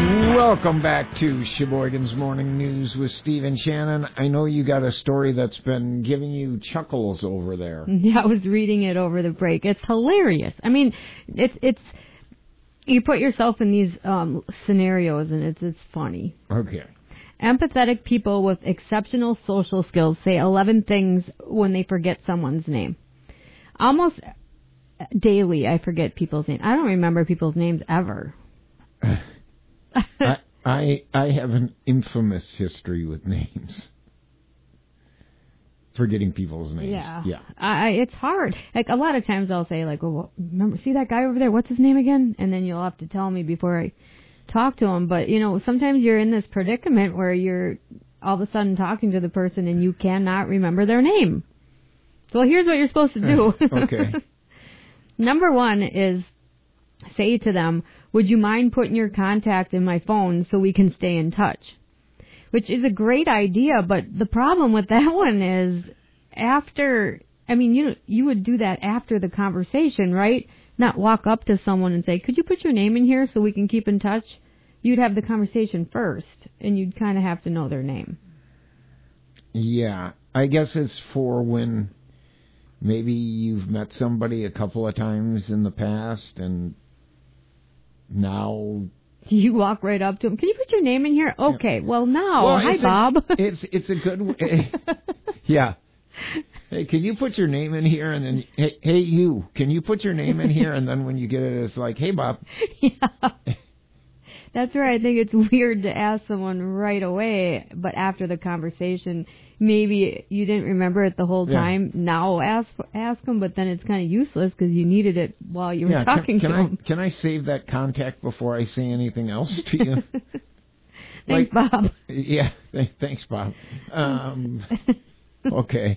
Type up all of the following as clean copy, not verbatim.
Welcome back to Sheboygan's Morning News with Steve and Shannon. I know you got a story that's been giving you chuckles over there. Yeah, I was reading it over the break. It's hilarious. I mean, it's you put yourself in these scenarios, and it's funny. Okay. Empathetic people with exceptional social skills say 11 things when they forget someone's name. Almost daily, I forget people's names. I don't remember people's names ever. I have an infamous history with names. Forgetting people's names. Yeah. It's hard. Like, a lot of times I'll say, like, well, remember, see that guy over there? What's his name again? And then you'll have to tell me before I talk to him. But, sometimes you're in this predicament where you're all of a sudden talking to the person and you cannot remember their name. So here's what you're supposed to do. Okay. Number 1 is say to them, would you mind putting your contact in my phone so we can stay in touch? Which is a great idea, but the problem with that one is you would do that after the conversation, right? Not walk up to someone and say, could you put your name in here so we can keep in touch? You'd have the conversation first, and you'd kind of have to know their name. Yeah, I guess it's for when maybe you've met somebody a couple of times in the past, and now you walk right up to him. Can you put your name in here? Okay. Well, now, hi, Bob. It's a good way. Yeah. Hey, can you put your name in here? And then, hey, you, can you put your name in here? And then when you get it, it's like, hey, Bob. Yeah. That's where I think it's weird to ask someone right away, but after the conversation, maybe you didn't remember it the whole time. Now ask them, but then it's kind of useless because you needed it while you were talking to them. Can I save that contact before I say anything else to you? Thanks, Bob. Yeah, thanks, Bob. Okay.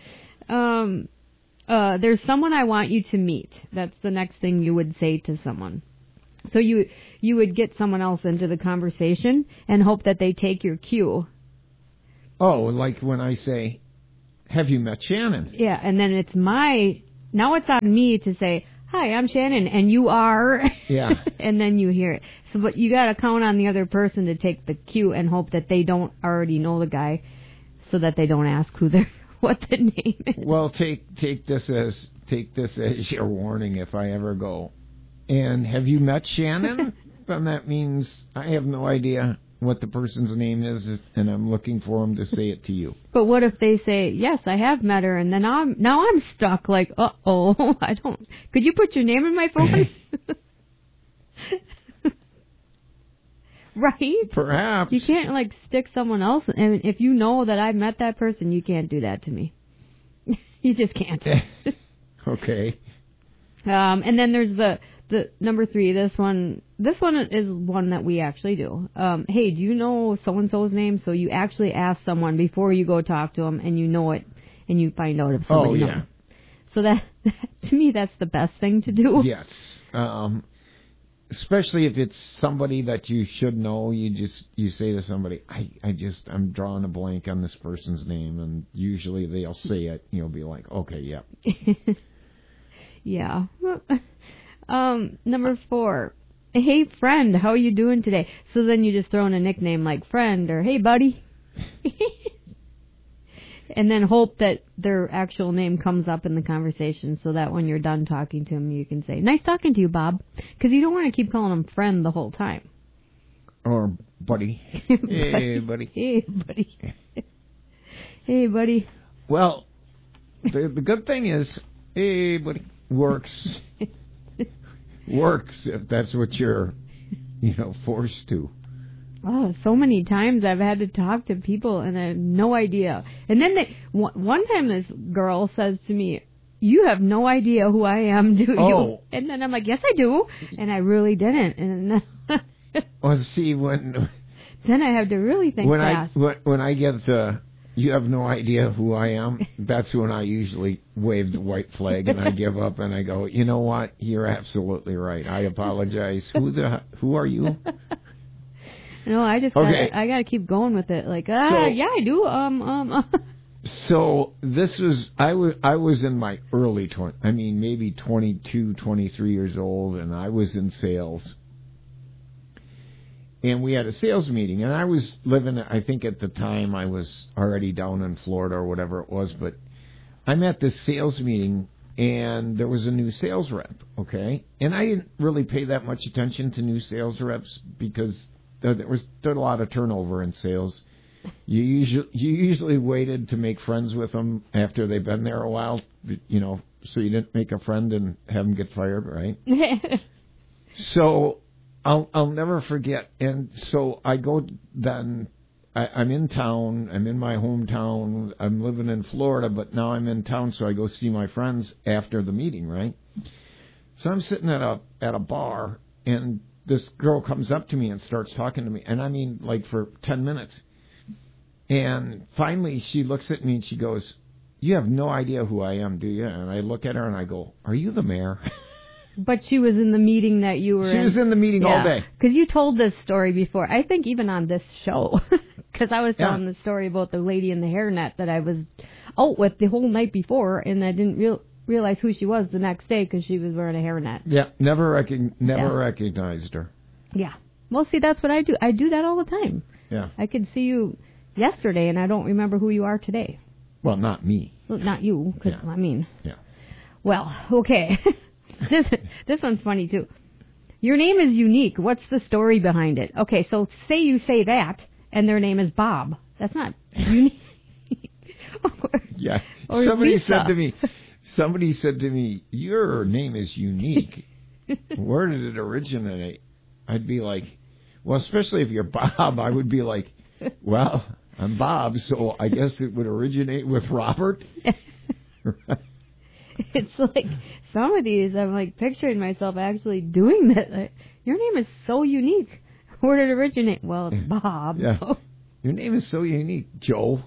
There's someone I want you to meet. That's the next thing you would say to someone. So you would get someone else into the conversation and hope that they take your cue. Oh, like when I say, have you met Shannon? Yeah, and then now it's on me to say, hi, I'm Shannon, and you are. Yeah. And then you hear it. So, but you got to count on the other person to take the cue and hope that they don't already know the guy so that they don't ask what the name is. Well, take this as your warning if I ever go, and have you met Shannon? Then that means I have no idea what the person's name is, and I'm looking for him to say it to you. But what if they say, yes, I have met her, and then I'm stuck, like, uh-oh, I don't... Could you put your name in my phone? Right? Perhaps. You can't, like, stick someone else, and if you know that I've met that person, you can't do that to me. You just can't. Okay. And then there's the number 3, this one is one that we actually do. Hey, do you know so-and-so's name? So you actually ask someone before you go talk to them, and you know it, and you find out if somebody knows. So that, to me, that's the best thing to do. Yes. Especially if it's somebody that you should know, you say to somebody, I'm drawing a blank on this person's name, and usually they'll say it, you'll be like, okay, yeah. Yeah. Number 4, hey friend, how are you doing today? So then you just throw in a nickname like friend or hey buddy. And then hope that their actual name comes up in the conversation so that when you're done talking to them, you can say, nice talking to you, Bob. Because you don't want to keep calling them friend the whole time. Or buddy. Hey, buddy. Hey, buddy. Hey, buddy. Well, the good thing is, hey, buddy, works if that's what you're, forced to. Oh, so many times I've had to talk to people and I have no idea. And then one time this girl says to me, you have no idea who I am, do you? Oh. And then I'm like, yes, I do. And I really didn't. And well, see, when... Then I have to really think fast. When I get the, you have no idea who I am, that's when I usually wave the white flag and I give up and I go, you know what? You're absolutely right. I apologize. Who are you? No, I just I gotta keep going with it. Like, yeah, I do. So this was I was in my early 20s. I mean, maybe 22, 23 years old, and I was in sales. and we had a sales meeting. And I was living, I think at the time I was already down in Florida or whatever it was, but I'm at this sales meeting, and there was a new sales rep, okay? And I didn't really pay that much attention to new sales reps because there was a lot of turnover in sales. You usually waited to make friends with them after they've been there a while, you know, so you didn't make a friend and have them get fired, right? So I'll never forget. And so I go then. I'm in town. I'm in my hometown. I'm living in Florida, but now I'm in town, so I go see my friends after the meeting, right? So I'm sitting at a bar, and this girl comes up to me and starts talking to me, and I mean, like for 10 minutes. And finally, she looks at me and she goes, "You have no idea who I am, do you?" And I look at her and I go, "Are you the mayor?" But she was in the meeting that you were in. She was in the meeting all day. Because you told this story before. I think even on this show. Because I was telling the story about the lady in the hairnet that I was out with the whole night before, and I didn't realize who she was the next day because she was wearing a hairnet. Yeah, never recognized her. Yeah. Well, see, that's what I do. I do that all the time. Yeah. I could see you yesterday, and I don't remember who you are today. Well, not me. Well, not you, because, I mean. Yeah. Well, okay. This one's funny, too. Your name is unique. What's the story behind it? Okay, so say you say that, and their name is Bob. That's not unique. Yeah. Or Somebody Lisa. said to me, "Your name is unique. Where did it originate?" I'd be like, well, especially if you're Bob, I would be like, well, I'm Bob, so I guess it would originate with Robert. It's like some of these, I'm like picturing myself actually doing that. Like, your name is so unique. Where did it originate? Well, it's Bob. Yeah. Your name is so unique, Joe.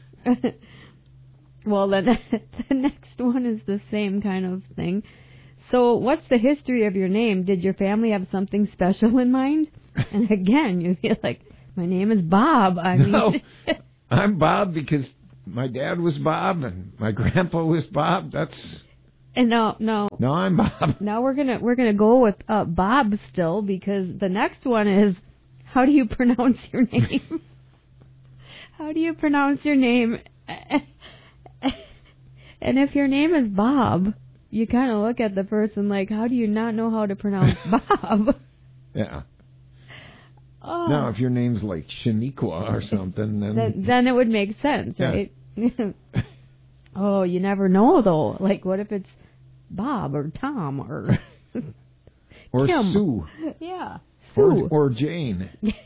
Well, then the next one is the same kind of thing. So what's the history of your name? Did your family have something special in mind? And again, you feel like, my name is Bob. I mean, no, I'm Bob because my dad was Bob and my grandpa was Bob. That's... And no, I'm Bob. Now we're gonna go with Bob still, because the next one is, how do you pronounce your name? How do you pronounce your name? And if your name is Bob, you kind of look at the person like, how do you not know how to pronounce Bob? Yeah. Oh. Now, if your name's like Shaniqua or something, then it would make sense, right? Oh, you never know, though. Like, what if it's Bob or Tom or or Kim? Sue? Yeah, Sue or Jane.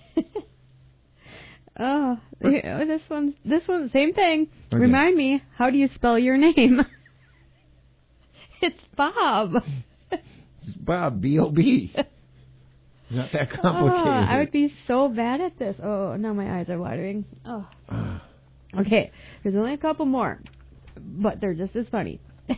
Oh, this one, same thing. Okay. Remind me, how do you spell your name? It's Bob. It's Bob, B-O-B. Not that complicated. I would be so bad at this. Oh, now my eyes are watering. Oh. Okay, there's only a couple more, but they're just as funny.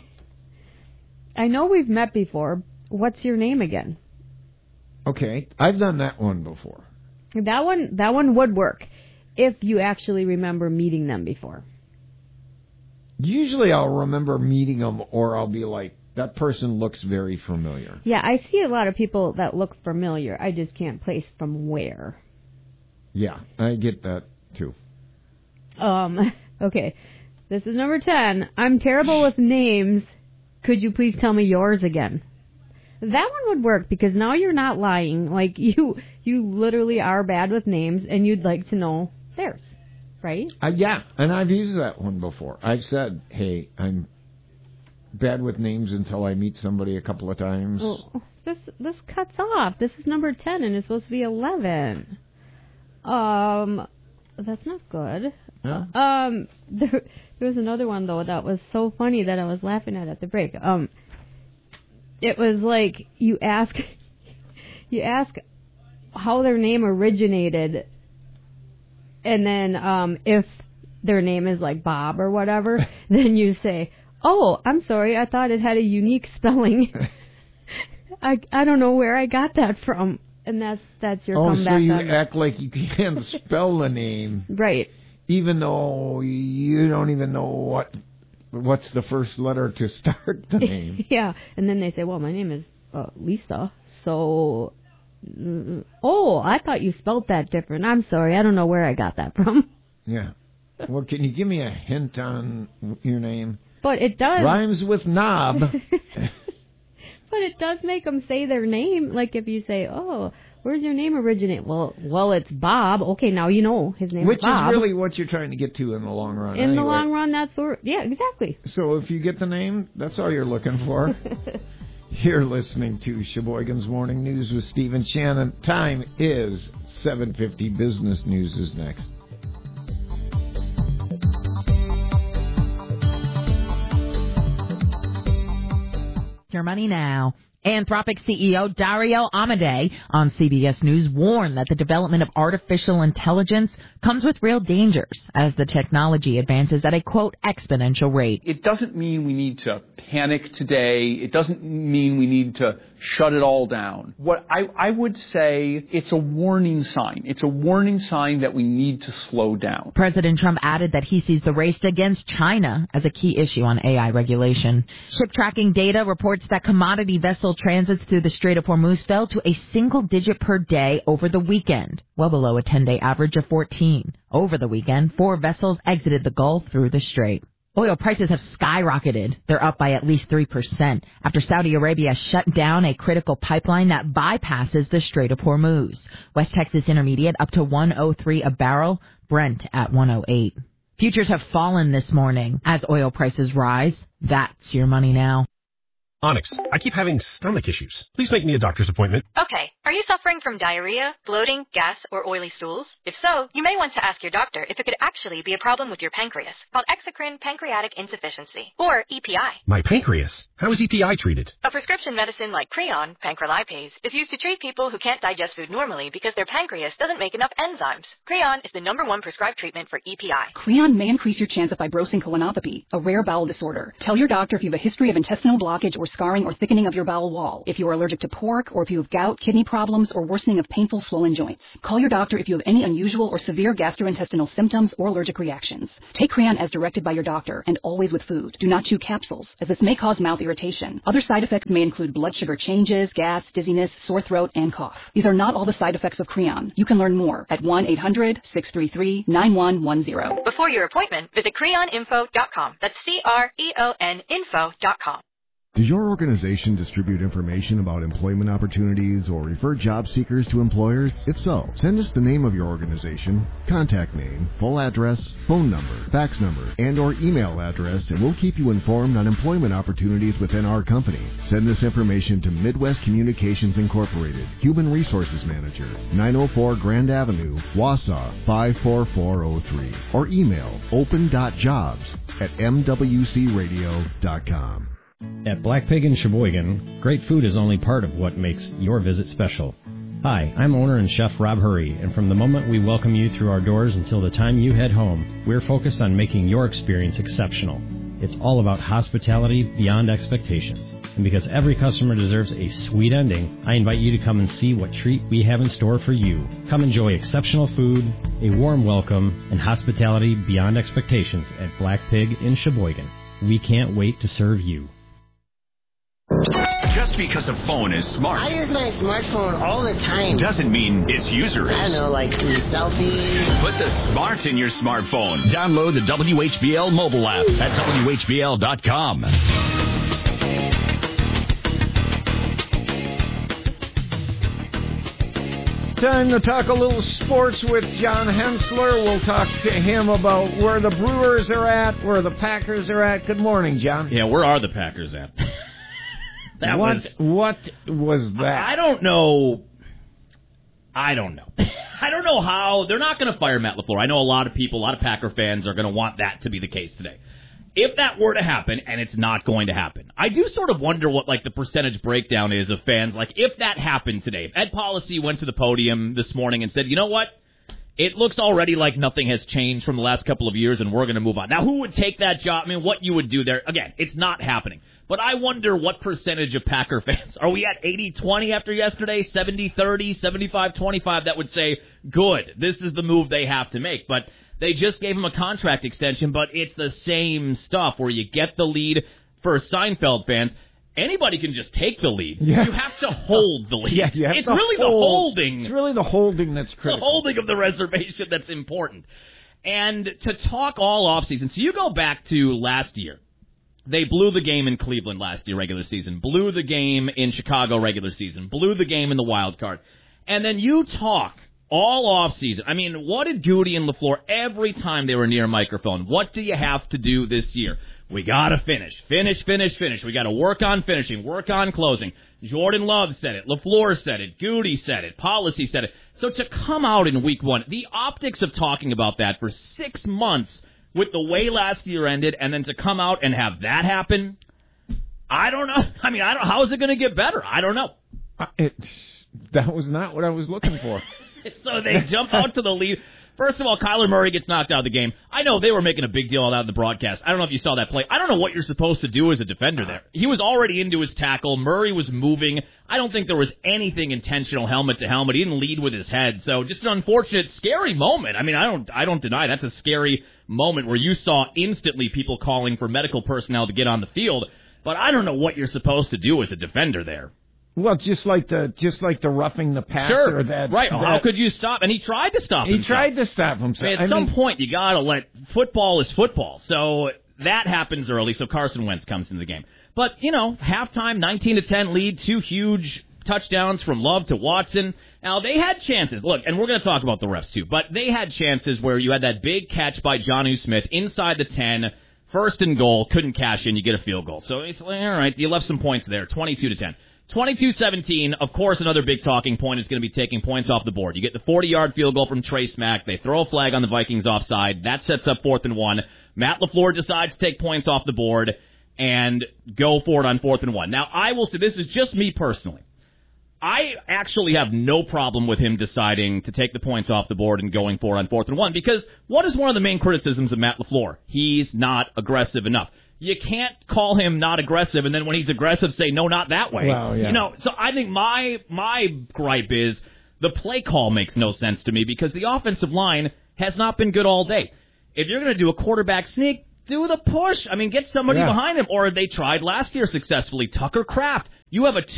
I know we've met before. What's your name again? Okay, I've done that one before. That one would work if you actually remember meeting them before. Usually I'll remember meeting them, or I'll be like, that person looks very familiar. Yeah, I see a lot of people that look familiar. I just can't place from where. Yeah, I get that too. Okay. This is number 10. I'm terrible with names. Could you please tell me yours again? That one would work because now you're not lying. Like, you literally are bad with names and you'd like to know theirs, right? Yeah, and I've used that one before. I've said, hey, I'm bad with names until I meet somebody a couple of times. Oh, this cuts off. This is number 10 and it's supposed to be 11. That's not good. Yeah. There was another one though that was so funny that I was laughing at the break. It was like you ask how their name originated, and then if their name is like Bob or whatever, then you say, "Oh, I'm sorry, I thought it had a unique spelling. I don't know where I got that from." And that's your comeback. Oh, so you act like you can't spell the name, right? Even though you don't even know what's the first letter to start the name. Yeah, and then they say, "Well, my name is Lisa, so Oh, I thought you spelled that different. I'm sorry. I don't know where I got that from. Yeah. Well, can you give me a hint on your name? But it does. Rhymes with knob. But it does make them say their name. Like if you say, oh, where's your name originate? Well, it's Bob. Okay, now you know his name Which is Bob. is really what you're trying to get to in the long run. In the long run, that's yeah, exactly. So if you get the name, that's all you're looking for. You're listening to Sheboygan's Morning News with Steve and Shannon. Time is 7:50. Business News is next. Your money now. Anthropic CEO Dario Amodei on CBS News warned that the development of artificial intelligence comes with real dangers as the technology advances at a, quote, exponential rate. It doesn't mean we need to panic today. It doesn't mean we need to shut it all down. What I would say, it's a warning sign. It's a warning sign that we need to slow down. President Trump added that he sees the race against China as a key issue on AI regulation. Ship tracking data reports that commodity vessel transits through the Strait of Hormuz fell to a single digit per day over the weekend, well below a 10-day average of 14. Over the weekend, 4 vessels exited the Gulf through the strait. Oil prices have skyrocketed. They're up by at least 3% after Saudi Arabia shut down a critical pipeline that bypasses the Strait of Hormuz. West Texas Intermediate up to $103 a barrel, Brent at $108. Futures have fallen this morning as oil prices rise. That's your money now. Onyx, I keep having stomach issues. Please make me a doctor's appointment. Okay. Are you suffering from diarrhea, bloating, gas, or oily stools? If so, you may want to ask your doctor if it could actually be a problem with your pancreas, called exocrine pancreatic insufficiency, or EPI. My pancreas? How is EPI treated? A prescription medicine like Creon, pancrelipase, is used to treat people who can't digest food normally because their pancreas doesn't make enough enzymes. Creon is the #1 prescribed treatment for EPI. Creon may increase your chance of fibrosing colonopathy, a rare bowel disorder. Tell your doctor if you have a history of intestinal blockage or scarring or thickening of your bowel wall, if you are allergic to pork, or if you have gout, kidney problems, or worsening of painful swollen joints. Call your doctor if you have any unusual or severe gastrointestinal symptoms or allergic reactions. Take Creon as directed by your doctor, and always with food. Do not chew capsules, as this may cause mouth irritation. Other side effects may include blood sugar changes, gas, dizziness, sore throat, and cough. These are not all the side effects of Creon. You can learn more at 1-800-633-9110. Before your appointment, visit creoninfo.com. That's CREON info.com. Does your organization distribute information about employment opportunities or refer job seekers to employers? If so, send us the name of your organization, contact name, full address, phone number, fax number, and or email address, and we'll keep you informed on employment opportunities within our company. Send this information to Midwest Communications Incorporated, Human Resources Manager, 904 Grand Avenue, Wausau, 54403, or email open.jobs@mwcradio.com. At Black Pig in Sheboygan, great food is only part of what makes your visit special. Hi, I'm owner and chef Rob Hurry, and from the moment we welcome you through our doors until the time you head home, we're focused on making your experience exceptional. It's all about hospitality beyond expectations. And because every customer deserves a sweet ending, I invite you to come and see what treat we have in store for you. Come enjoy exceptional food, a warm welcome, and hospitality beyond expectations at Black Pig in Sheboygan. We can't wait to serve you. Just because a phone is smart, I use my smartphone all the time, doesn't mean its user is. I don't know, like selfies. Put the smart in your smartphone. Download the WHBL mobile app at WHBL.com. Time to talk a little sports with John Hensler. We'll talk to him about where the Brewers are at, where the Packers are at. Good morning, John. Yeah, where are the Packers at? What was that? I don't know. I don't know how. They're not going to fire Matt LaFleur. I know a lot of people, a lot of Packer fans are going to want that to be the case today. If that were to happen, and it's not going to happen, I do sort of wonder what, like, the percentage breakdown is of fans. Like, if that happened today, if Ed Policy went to the podium this morning and said, you know what? It looks already like nothing has changed from the last couple of years, and we're going to move on. Now, who would take that job? I mean, what you would do there. Again, it's not happening. But I wonder what percentage of Packer fans, are we at 80-20 after yesterday, 70-30, 75-25, that would say, good, this is the move they have to make. But they just gave him a contract extension, but it's the same stuff where you get the lead for Seinfeld fans. anybody can just take the lead. Yeah. You have to hold the lead. Yeah, you have it's to really hold. the holding. It's really the holding that's critical. The holding of the reservation that's important. And to talk all offseason, so you go back to last year. They blew the game in Cleveland last year, regular season. Blew the game in Chicago, regular season. Blew the game in the wild card. And then you talk all offseason. I mean, what did Goody and LaFleur every time they were near a microphone? What do you have to do this year? We got to finish. We got to work on finishing, work on closing. Jordan Love said it. LaFleur said it. Goody said it. Policy said it. So to come out in week one, the optics of talking about that for 6 months with the way last year ended, and then to come out and have that happen, I don't know. I mean, how is it going to get better? I don't know. That was not what I was looking for. So they jump out to the lead. First of all, Kyler Murray gets knocked out of the game. I know they were making a big deal out in the broadcast. I don't know if you saw that play. I don't know what you're supposed to do as a defender there. He was already into his tackle. Murray was moving. I don't think there was anything intentional helmet to helmet. He didn't lead with his head. So just an unfortunate, scary moment. I mean, I don't deny that's a scary moment where you saw instantly people calling for medical personnel to get on the field. But I don't know what you're supposed to do as a defender there. Well, just like the roughing the passer. Sure, that, right. That, how could you stop? And he tried to stop himself. He tried to stop himself. At some point, you got to let football is football. So that happens early. So Carson Wentz comes into the game. But, halftime, 19-10 lead, 2 huge touchdowns from Love to Watson. Now, they had chances. Look, and we're going to talk about the refs, too. But they had chances where you had that big catch by Jonnu Smith inside the 10, first and goal, couldn't cash in, you get a field goal. So it's like, all right, you left some points there, 22-10. 22-17, of course, another big talking point is going to be taking points off the board. You get the 40-yard field goal from Trace Mack. They throw a flag on the Vikings offside. That sets up 4th and 1. Matt LaFleur decides to take points off the board and go for it on 4th and 1. Now, I will say, this is just me personally. I actually have no problem with him deciding to take the points off the board and going for it on 4th and 1, because what is one of the main criticisms of Matt LaFleur? He's not aggressive enough. You can't call him not aggressive, and then when he's aggressive, say, no, not that way. Well, yeah. So I think my gripe is the play call makes no sense to me because the offensive line has not been good all day. If you're going to do a quarterback sneak, do the push. I mean, get somebody behind him. Or they tried last year successfully. Tucker Kraft. You have a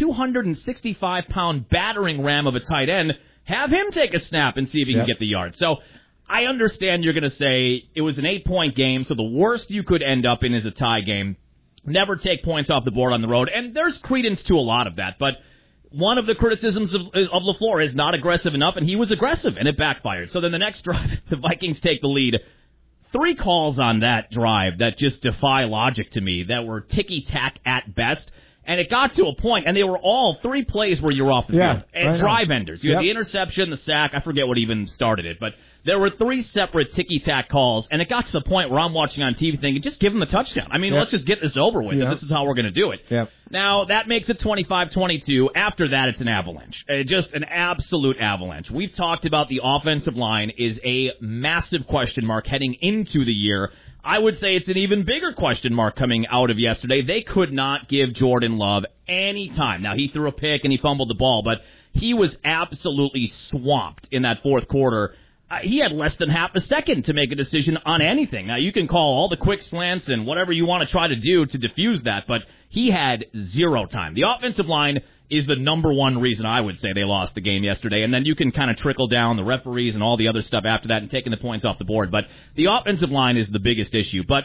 265-pound battering ram of a tight end. Have him take a snap and see if he can get the yard. So I understand you're going to say it was an 8-point game, so the worst you could end up in is a tie game. Never take points off the board on the road, and there's credence to a lot of that. But one of the criticisms of LaFleur is not aggressive enough, and he was aggressive, and it backfired. So then the next drive, the Vikings take the lead. 3 calls on that drive that just defy logic to me, that were ticky-tack at best. And it got to a point, and they were all 3 plays where you're off the field. And drive enders. You had the interception, the sack, I forget what even started it, but there were 3 separate ticky-tack calls, and it got to the point where I'm watching on TV thinking, just give them the touchdown. I mean, let's just get this over with, and this is how we're going to do it. Now, that makes it 25-22. After that, it's an avalanche. Just an absolute avalanche. We've talked about the offensive line is a massive question mark heading into the year. I would say it's an even bigger question mark coming out of yesterday. They could not give Jordan Love any time. Now, he threw a pick and he fumbled the ball, but he was absolutely swamped in that fourth quarter. He had less than half a second to make a decision on anything. Now, you can call all the quick slants and whatever you want to try to do to diffuse that, but he had 0 time. The offensive line is the number one reason I would say they lost the game yesterday, and then you can kind of trickle down the referees and all the other stuff after that and taking the points off the board. But the offensive line is the biggest issue. But,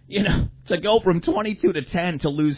to go from 22-10 to lose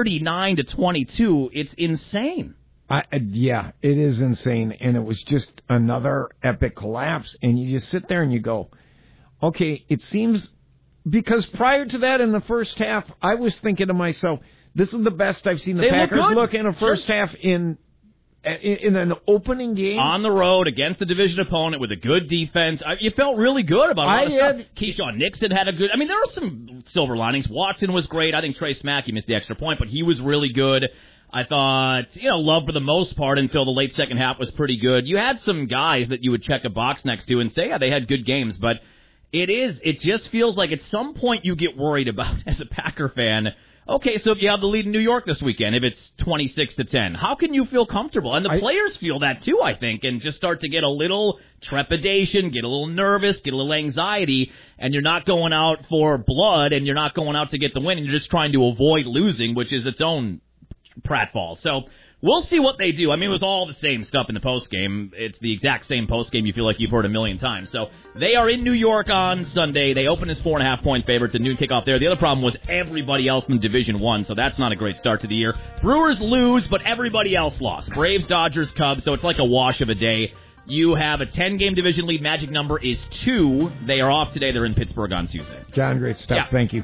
39-22, it's insane. Yeah, it is insane, and it was just another epic collapse, and you just sit there and you go, okay, it seems, because prior to that in the first half, I was thinking to myself, this is the best I've seen the Packers look in a first half in an opening game. On the road against a division opponent with a good defense. You felt really good about a lot of stuff. Keyshawn Nixon had a good... I mean, there were some silver linings. Watson was great. I think Trace Mack, he missed the extra point, but he was really good. I thought, Love for the most part until the late second half was pretty good. You had some guys that you would check a box next to and say, yeah, they had good games, but it just feels like at some point you get worried about, as a Packer fan, okay, so if you have the lead in New York this weekend, if it's 26-10, how can you feel comfortable? And the players feel that too, I think, and just start to get a little trepidation, get a little nervous, get a little anxiety, and you're not going out for blood, and you're not going out to get the win, and you're just trying to avoid losing, which is its own pratfalls. So we'll see what they do. I mean, it was all the same stuff in the postgame. It's the exact same postgame you feel like you've heard a million times. So they are in New York on Sunday. They open as 4.5-point favorites. A noon kickoff there. The other problem was everybody else in Division I, so that's not a great start to the year. Brewers lose, but everybody else lost. Braves, Dodgers, Cubs, so it's like a wash of a day. You have a 10-game division lead. Magic number is 2. They are off today. They're in Pittsburgh on Tuesday. John, great stuff. Yeah. Thank you.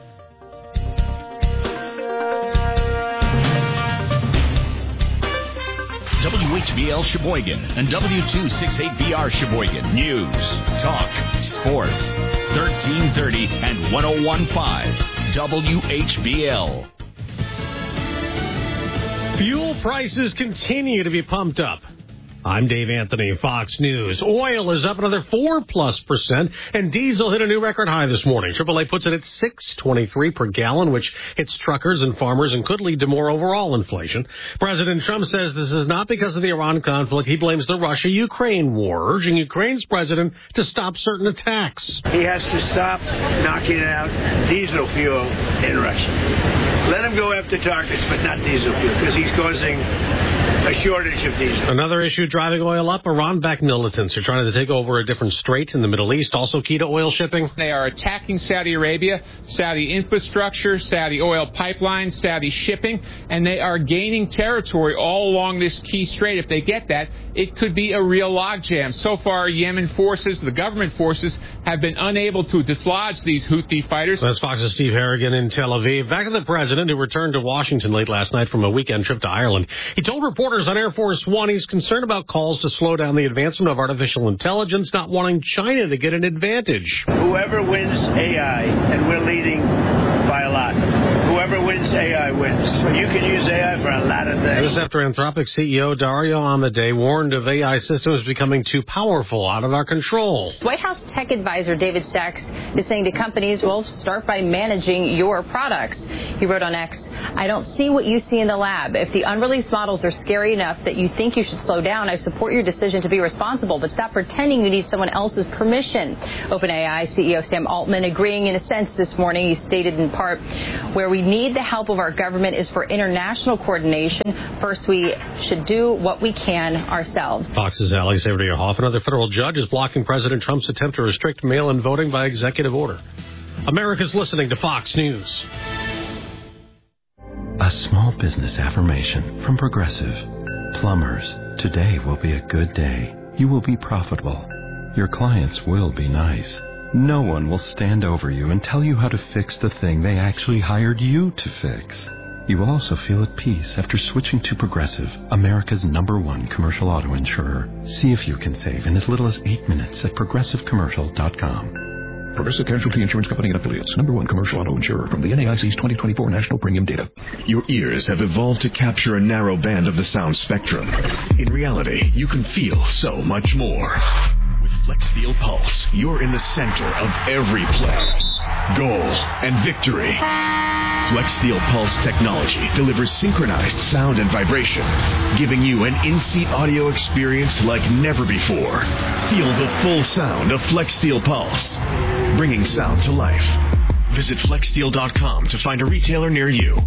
WHBL Sheboygan and W268BR Sheboygan. News, talk, sports. 1330 and 101.5 WHBL. Fuel prices continue to be pumped up. I'm Dave Anthony, Fox News. Oil is up another 4+%, and diesel hit a new record high this morning. AAA puts it at $6.23 per gallon, which hits truckers and farmers and could lead to more overall inflation. President Trump says this is not because of the Iran conflict. He blames the Russia-Ukraine war, urging Ukraine's president to stop certain attacks. He has to stop knocking out diesel fuel in Russia. Let him go after targets, but not diesel fuel, because he's causing a shortage of diesel. Another issue driving oil up, Iran-backed militants are trying to take over a different strait in the Middle East, also key to oil shipping. They are attacking Saudi Arabia, Saudi infrastructure, Saudi oil pipelines, Saudi shipping, and they are gaining territory all along this key strait. If they get that, it could be a real logjam. So far, Yemen forces, the government forces, have been unable to dislodge these Houthi fighters. That's Fox's Steve Harrigan in Tel Aviv. Back to the president, who returned to Washington late last night from a weekend trip to Ireland. He told reporters on Air Force One he's concerned about calls to slow down the advancement of artificial intelligence, not wanting China to get an advantage. Whoever wins AI, and we're leading by a lot, whoever wins AI wins. You can use AI for a lot of things. This after Anthropic CEO Dario Amodei warned of AI systems becoming too powerful, out of our control. White House tech advisor David Sachs is saying to companies, well, start by managing your products. He wrote on X, I don't see what you see in the lab. If the unreleased models are scary enough that you think you should slow down, I support your decision to be responsible, but stop pretending you need someone else's permission. OpenAI CEO Sam Altman agreeing in a sense this morning. He stated in part, where we need the help of our government is for international coordination. First, we should do what we can ourselves. Fox's Alex Hoff. Another federal judge is blocking President Trump's attempt to restrict mail-in voting by executive order. America's listening to Fox News. A small business affirmation from Progressive. Plumbers, today will be a good day. You will be profitable. Your clients will be nice. No one will stand over you and tell you how to fix the thing they actually hired you to fix. You will also feel at peace after switching to Progressive, America's #1 commercial auto insurer. See if you can save in as little as 8 minutes at progressivecommercial.com. Progressive Casualty Insurance Company and Affiliates. #1 commercial auto insurer from the NAIC's 2024 National Premium Data. Your ears have evolved to capture a narrow band of the sound spectrum. In reality, you can feel so much more. With FlexSteel Pulse, you're in the center of every play, goal, and victory. FlexSteel Pulse technology delivers synchronized sound and vibration, giving you an in-seat audio experience like never before. Feel the full sound of FlexSteel Pulse, bringing sound to life. Visit FlexSteel.com to find a retailer near you.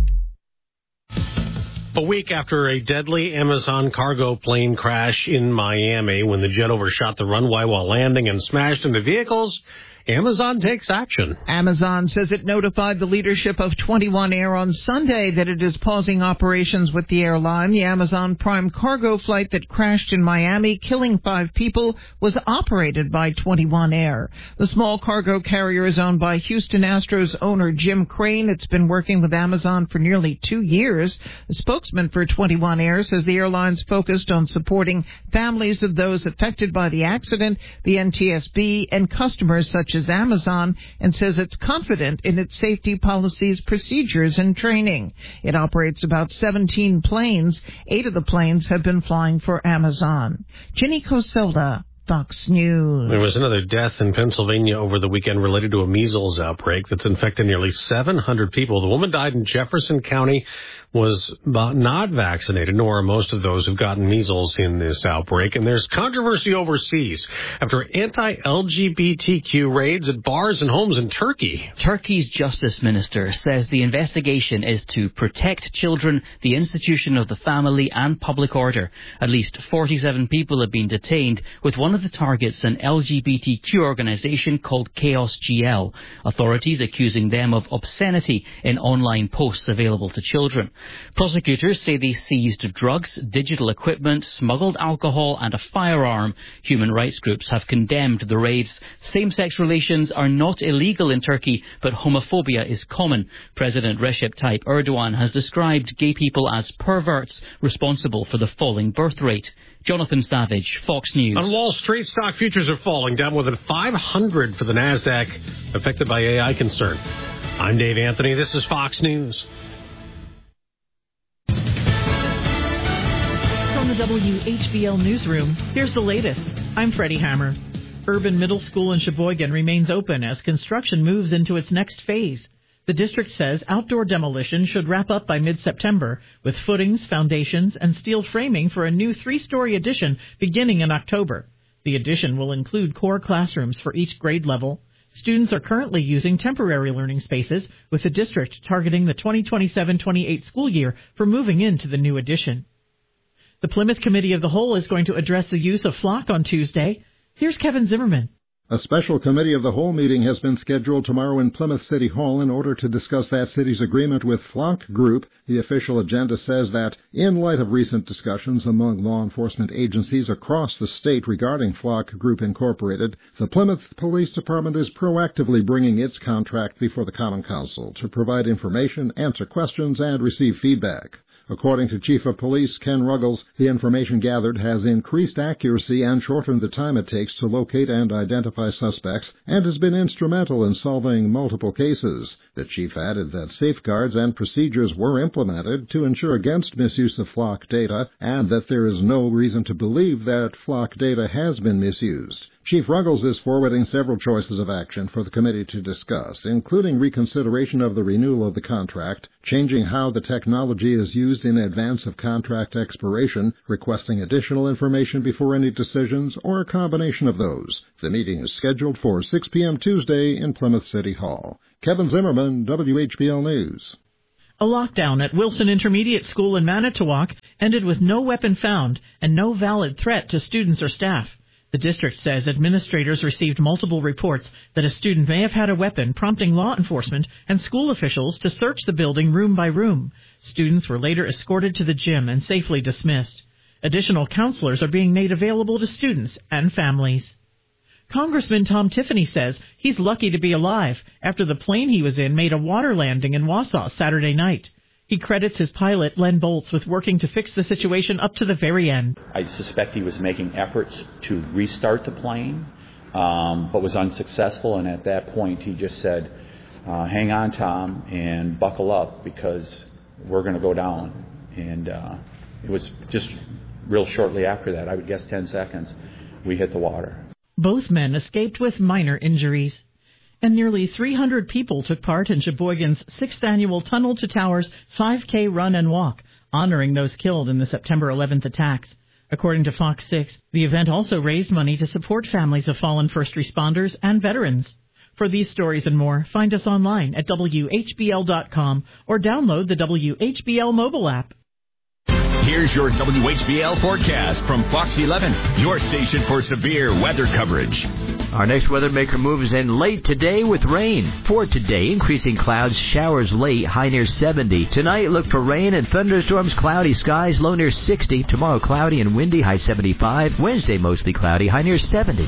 A week after a deadly Amazon cargo plane crash in Miami, when the jet overshot the runway while landing and smashed into vehicles, Amazon takes action. Amazon says it notified the leadership of 21 Air on Sunday that it is pausing operations with the airline. The Amazon Prime cargo flight that crashed in Miami, killing 5 people, was operated by 21 Air. The small cargo carrier is owned by Houston Astros owner Jim Crane. It's been working with Amazon for nearly 2 years. A spokesman for 21 Air says the airline's focused on supporting families of those affected by the accident, the NTSB, and customers such as Amazon, and says it's confident in its safety policies, procedures, and training. It operates about 17 planes. 8 of the planes have been flying for Amazon. Jenny Coselda, Fox News. There was another death in Pennsylvania over the weekend related to a measles outbreak that's infected nearly 700 people. The woman died in Jefferson County, was not vaccinated, nor are most of those who've gotten measles in this outbreak. And there's controversy overseas after anti-LGBTQ raids at bars and homes in Turkey. Turkey's justice minister says the investigation is to protect children, the institution of the family, and public order. At least 47 people have been detained, with one of the targets an LGBTQ organization called Chaos GL. Authorities accusing them of obscenity in online posts available to children. Prosecutors say they seized drugs, digital equipment, smuggled alcohol and a firearm. Human rights groups have condemned the raids. Same-sex relations are not illegal in Turkey, but homophobia is common. President Recep Tayyip Erdogan has described gay people as perverts responsible for the falling birth rate. Jonathan Savage, Fox News. On Wall Street, stock futures are falling, down more than 500 for the NASDAQ, affected by AI concern. I'm Dave Anthony. This is Fox News. From the WHBL Newsroom, here's the latest. I'm Freddie Hammer. Urban Middle School in Sheboygan remains open as construction moves into its next phase. The district says outdoor demolition should wrap up by mid-September, with footings, foundations, and steel framing for a new 3-story addition beginning in October. The addition will include core classrooms for each grade level. Students are currently using temporary learning spaces, with the district targeting the 2027-28 school year for moving into the new addition. The Plymouth Committee of the Whole is going to address the use of FLoC on Tuesday. Here's Kevin Zimmerman. A special Committee of the Whole meeting has been scheduled tomorrow in Plymouth City Hall in order to discuss that city's agreement with FLoC Group. The official agenda says that, in light of recent discussions among law enforcement agencies across the state regarding FLoC Group Incorporated, the Plymouth Police Department is proactively bringing its contract before the Common Council to provide information, answer questions, and receive feedback. According to Chief of Police Ken Ruggles, the information gathered has increased accuracy and shortened the time it takes to locate and identify suspects, and has been instrumental in solving multiple cases. The chief added that safeguards and procedures were implemented to ensure against misuse of FLoC data, and that there is no reason to believe that FLoC data has been misused. Chief Ruggles is forwarding several choices of action for the committee to discuss, including reconsideration of the renewal of the contract, changing how the technology is used in advance of contract expiration, requesting additional information before any decisions, or a combination of those. The meeting is scheduled for 6 p.m. Tuesday in Plymouth City Hall. Kevin Zimmerman, WHBL News. A lockdown at Wilson Intermediate School in Manitowoc ended with no weapon found and no valid threat to students or staff. The district says administrators received multiple reports that a student may have had a weapon, prompting law enforcement and school officials to search the building room by room. Students were later escorted to the gym and safely dismissed. Additional counselors are being made available to students and families. Congressman Tom Tiffany says he's lucky to be alive after the plane he was in made a water landing in Wausau Saturday night. He credits his pilot, Len Boltz, with working to fix the situation up to the very end. I suspect he was making efforts to restart the plane, but was unsuccessful. And at that point, he just said, hang on, Tom, and buckle up, because we're going to go down. And it was just real shortly after that, I would guess 10 seconds, we hit the water. Both men escaped with minor injuries. And nearly 300 people took part in Sheboygan's 6th annual Tunnel to Towers 5K run and walk, honoring those killed in the September 11th attacks. According to Fox 6, the event also raised money to support families of fallen first responders and veterans. For these stories and more, find us online at WHBL.com or download the WHBL mobile app. Here's your WHBL forecast from Fox 11, your station for severe weather coverage. Our next weather maker moves in late today with rain. For today, increasing clouds, showers late, high near 70. Tonight, look for rain and thunderstorms, cloudy skies, low near 60. Tomorrow, cloudy and windy, high 75. Wednesday, mostly cloudy, high near 70.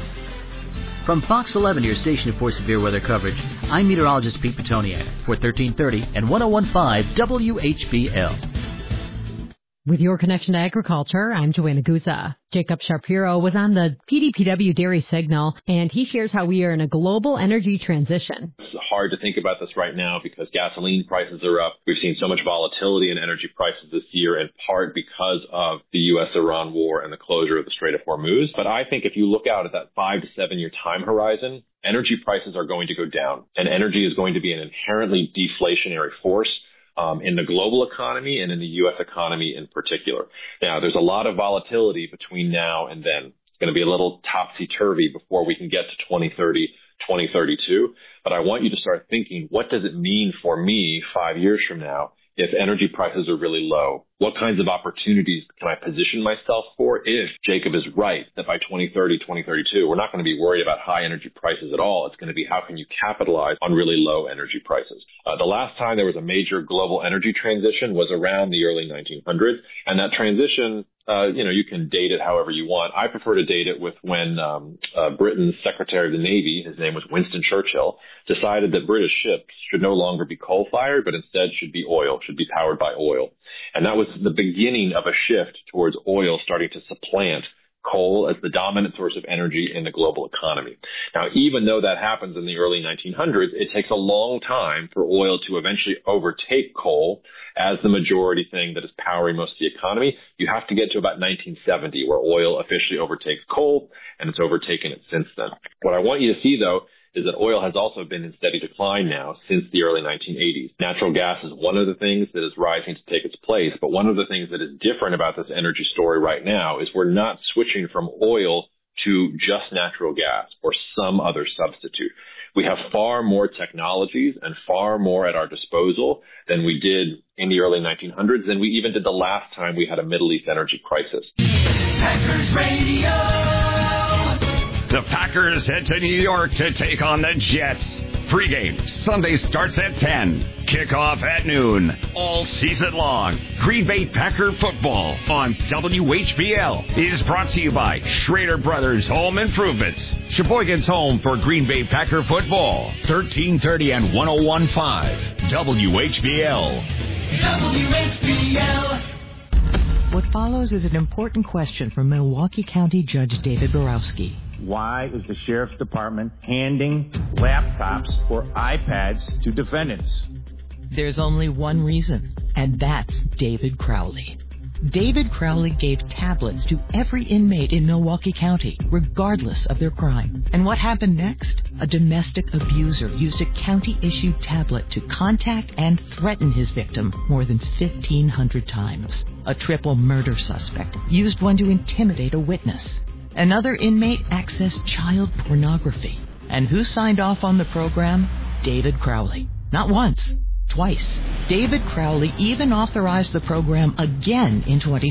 From Fox 11, your station for severe weather coverage, I'm meteorologist Pete Petoniak for 1330 and 101.5 WHBL. With your connection to agriculture, I'm Joanna Guza. Jacob Shapiro was on the PDPW Dairy Signal, and he shares how we are in a global energy transition. It's hard to think about this right now because gasoline prices are up. We've seen so much volatility in energy prices this year, in part because of the U.S.-Iran war and the closure of the Strait of Hormuz. But I think if you look out at that 5 to 7 year time horizon, energy prices are going to go down, and energy is going to be an inherently deflationary force in the global economy and in the U.S. economy in particular. Now, there's a lot of volatility between now and then. It's going to be a little topsy-turvy before we can get to 2030, 2032. But I want you to start thinking, what does it mean for me 5 years from now if energy prices are really low? What kinds of opportunities can I position myself for if Jacob is right that by 2030, 2032, we're not going to be worried about high energy prices at all. It's going to be how can you capitalize on really low energy prices. The last time there was a major global energy transition was around the early 1900s. And that transition, you can date it however you want. I prefer to date it with when Britain's Secretary of the Navy, his name was Winston Churchill, decided that British ships should no longer be coal-fired, but instead should be powered by oil. And that was the beginning of a shift towards oil starting to supplant coal as the dominant source of energy in the global economy. Now, even though that happens in the early 1900s, it takes a long time for oil to eventually overtake coal as the majority thing that is powering most of the economy. You have to get to about 1970 where oil officially overtakes coal, and it's overtaken it since then. What I want you to see, though, is that oil has also been in steady decline now since the early 1980s. Natural gas is one of the things that is rising to take its place, but one of the things that is different about this energy story right now is we're not switching from oil to just natural gas or some other substitute. We have far more technologies and far more at our disposal than we did in the early 1900s, than we even did the last time we had a Middle East energy crisis. Packers Radio. The Packers head to New York to take on the Jets. Pregame Sunday starts at 10. Kickoff at noon. All season long. Green Bay Packer football on WHBL is brought to you by Schrader Brothers Home Improvements. Sheboygan's home for Green Bay Packer football. 1330 and 101.5 WHBL. WHBL. What follows is an important question from Milwaukee County Judge David Borowski. Why is the Sheriff's Department handing laptops or iPads to defendants? There's only one reason, and that's David Crowley. David Crowley gave tablets to every inmate in Milwaukee County, regardless of their crime. And what happened next? A domestic abuser used a county-issued tablet to contact and threaten his victim more than 1,500 times. A triple murder suspect used one to intimidate a witness. Another inmate accessed child pornography. And who signed off on the program? David Crowley. Not once, twice. David Crowley even authorized the program again in 2020.